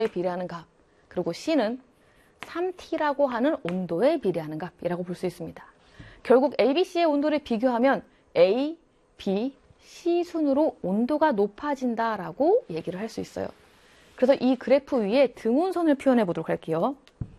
비례하는 값, 그리고 C는 3T라고 하는 온도에 비례하는 값이라고 볼 수 있습니다. 결국 A, B, C의 온도를 비교하면 A, B, C 순으로 온도가 높아진다라고 얘기를 할 수 있어요. 그래서 이 그래프 위에 등온선을 표현해 보도록 할게요.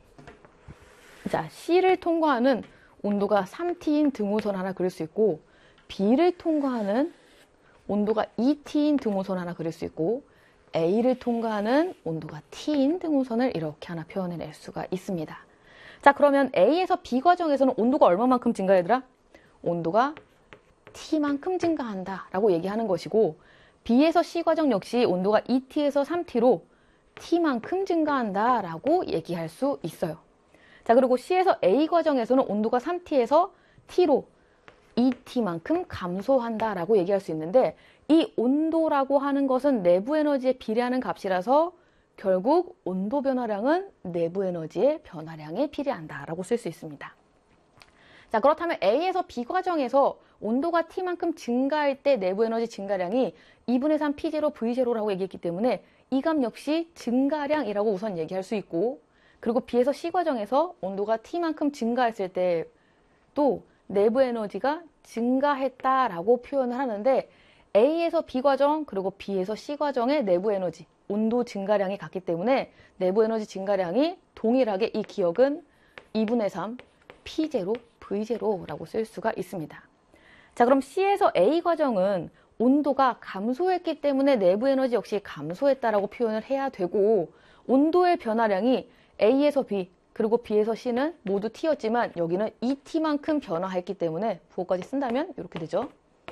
자, C를 통과하는 온도가 3T인 등호선 하나 그릴 수 있고, B를 통과하는 온도가 2T인 등호선 하나 그릴 수 있고, A를 통과하는 온도가 T인 등호선을 이렇게 하나 표현해낼 수가 있습니다. 자, 그러면 A에서 B 과정에서는 온도가 얼마만큼 증가하더라? 온도가 T만큼 증가한다 라고 얘기하는 것이고, B에서 C 과정 역시 온도가 2T에서 3T로 T만큼 증가한다 라고 얘기할 수 있어요. 자, 그리고 C에서 A 과정에서는 온도가 3T에서 T로 2T만큼 감소한다 라고 얘기할 수 있는데, 이 온도라고 하는 것은 내부 에너지에 비례하는 값이라서 결국 온도 변화량은 내부 에너지의 변화량에 비례한다 라고 쓸 수 있습니다. 자, 그렇다면 A에서 B 과정에서 온도가 T만큼 증가할 때 내부 에너지 증가량이 2분의 3 P0 V0라고 얘기했기 때문에 이 값 역시 증가량이라고 우선 얘기할 수 있고, 그리고 B에서 C 과정에서 온도가 T만큼 증가했을 때 또 내부 에너지가 증가했다라고 표현을 하는데, A에서 B 과정 그리고 B에서 C 과정의 내부 에너지, 온도 증가량이 같기 때문에 내부 에너지 증가량이 동일하게 이 기억은 2분의 3 P0 V0라고 쓸 수가 있습니다. 자, 그럼 C에서 A 과정은 온도가 감소했기 때문에 내부 에너지 역시 감소했다라고 표현을 해야 되고, 온도의 변화량이 A에서 B 그리고 B에서 C는 모두 T였지만 여기는 2T만큼 변화했기 때문에 부호까지 쓴다면 이렇게 되죠.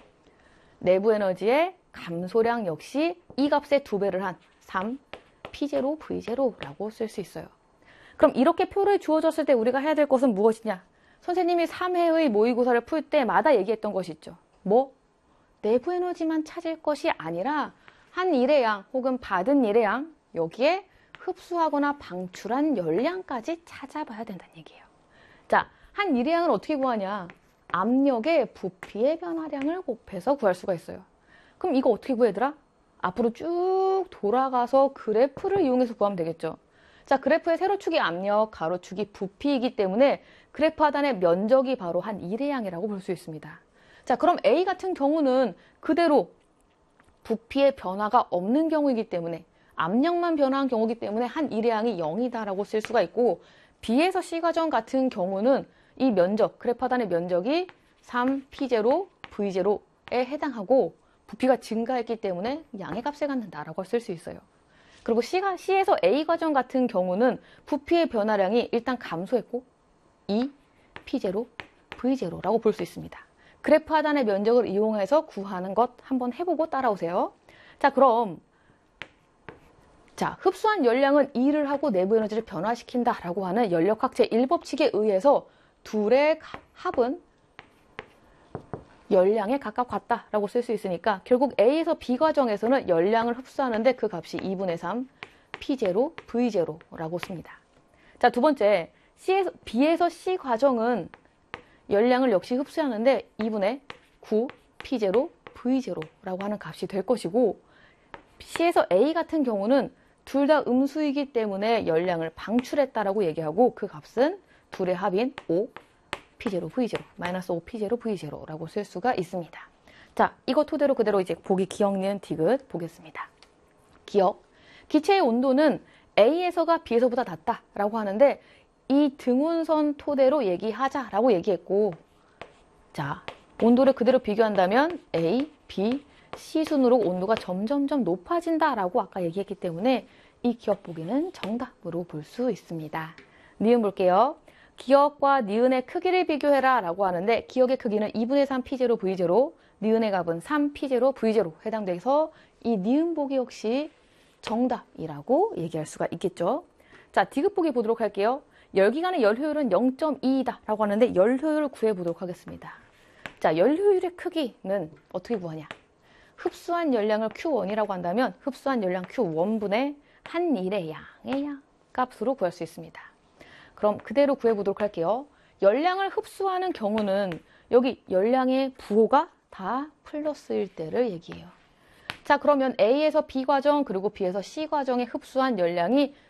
내부 에너지의 감소량 역시 이 값의 2배를 한 3 P0 V0라고 쓸 수 있어요. 그럼 이렇게 표를 주어졌을 때 우리가 해야 될 것은 무엇이냐? 선생님이 3회의 모의고사를 풀 때마다 얘기했던 것이 있죠. 뭐? 내부 에너지만 찾을 것이 아니라 한 일의 양 혹은 받은 일의 양, 여기에 흡수하거나 방출한 열량까지 찾아봐야 된다는 얘기예요. 자, 한 일의 양을 어떻게 구하냐? 압력의 부피의 변화량을 곱해서 구할 수가 있어요. 그럼 이거 어떻게 구해더라? 앞으로 쭉 돌아가서 그래프를 이용해서 구하면 되겠죠. 자, 그래프의 세로축이 압력, 가로축이 부피이기 때문에 그래프 하단의 면적이 바로 한 일의 양이라고 볼 수 있습니다. 자, 그럼 A 같은 경우는 그대로 부피의 변화가 없는 경우이기 때문에, 압력만 변화한 경우이기 때문에 한 일의 양이 0이다라고 쓸 수가 있고, B에서 C 과정 같은 경우는 이 면적, 그래프 하단의 면적이 3P0 V0에 해당하고 부피가 증가했기 때문에 양의 값을 갖는다라고 쓸 수 있어요. 그리고 C에서 A 과정 같은 경우는 부피의 변화량이 일단 감소했고 2P0 V0라고 볼 수 있습니다. 그래프 하단의 면적을 이용해서 구하는 것 한번 해보고 따라오세요. 자, 그럼 흡수한 열량은 일을 하고 내부 에너지를 변화시킨다라고 하는 연력학 제1법칙에 의해서 둘의 합은 열량에 각각 같다라고 쓸 수 있으니까 결국 A에서 B 과정에서는 열량을 흡수하는데 그 값이 2분의 3 P0 V0라고 씁니다. 자, 두 번째, B에서 C 과정은 열량을 역시 흡수하는데 2분의 9 P0 V0라고 하는 값이 될 것이고, C에서 A 같은 경우는 둘 다 음수이기 때문에 열량을 방출했다라고 얘기하고 그 값은 둘의 합인 5 P0 V0 마이너스 5 P0 V0라고 쓸 수가 있습니다. 자, 이거 토대로 그대로 이제 보기 기억, 니은, 디귿 보겠습니다. 기억, 기체의 온도는 A에서가 B에서보다 낮다라고 하는데 이 등온선 토대로 얘기하자라고 얘기했고, 자, 온도를 그대로 비교한다면 A, B, C 순으로 온도가 점점점 높아진다라고 아까 얘기했기 때문에 이 기억 보기는 정답으로 볼 수 있습니다. 니은 볼게요. 기억과 니은의 크기를 비교해라 라고 하는데 기억의 크기는 2분의 3 P0 V0, 니은의 값은 3 P0 V0 해당돼서 이 니은 보기 역시 정답이라고 얘기할 수가 있겠죠. 자, 디귿 보기 보도록 할게요. 열기관의 열 효율은 0.2이다 라고 하는데 열 효율을 구해보도록 하겠습니다. 자, 열 효율의 크기는 어떻게 구하냐? 흡수한 열량을 Q1이라고 한다면 흡수한 열량 Q1분의 한 일의 양의 값으로 구할 수 있습니다. 그럼 그대로 구해보도록 할게요. 열량을 흡수하는 경우는 여기 열량의 부호가 다 플러스일 때를 얘기해요. 자, 그러면 A에서 B 과정 그리고 B에서 C 과정에 흡수한 열량이